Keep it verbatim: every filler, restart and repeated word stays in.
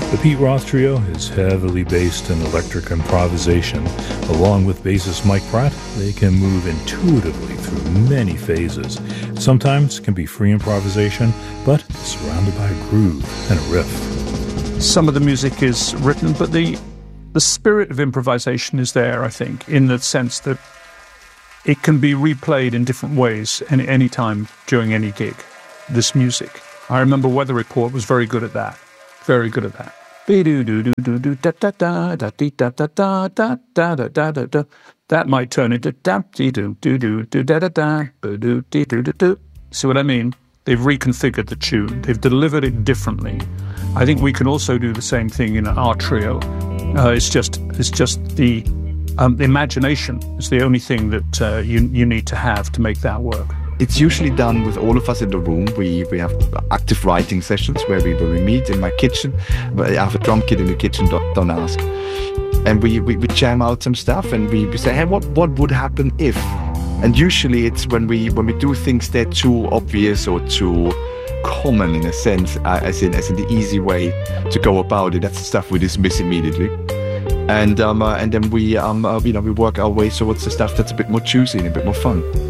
The Pete Roth Trio is heavily based in electric improvisation. Along with bassist Mike Pratt, they can move intuitively through many phases. Sometimes it can be free improvisation, but surrounded by a groove and a riff. Some of the music is written, but the the spirit of improvisation is there, I think, in the sense that it can be replayed in different ways any, any time during any gig, this music. I remember Weather Report was very good at that. Very good at that. That might turn into see what I mean? They've reconfigured the tune. They've delivered it differently. I think we can also do the same thing in our trio. Uh, it's just it's just the um, the imagination is the only thing that uh, you you need to have to make that work. It's usually done with all of us in the room. We we have active writing sessions where we where we meet in my kitchen. I have a drum kit in the kitchen, don't, don't ask. And we, we, we jam out some stuff and we, we say, hey, what, what would happen if? And usually it's when we when we do things that are too obvious or too common in a sense, uh, as in as in the easy way to go about it. That's the stuff we dismiss immediately. And um uh, and then we um uh, you know we work our way towards the stuff that's a bit more juicy and a bit more fun.